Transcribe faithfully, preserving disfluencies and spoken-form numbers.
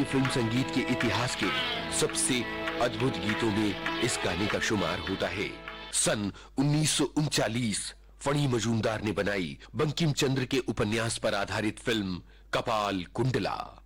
भारतीय फिल्म संगीत के इतिहास के सबसे अद्भुत गीतों में इस गाने का शुमार होता है। सन उन्नीस सौ उनचालीस फणी मजूमदार ने बनाई बंकिम चंद्र के उपन्यास पर आधारित फिल्म कपाल कुंडला।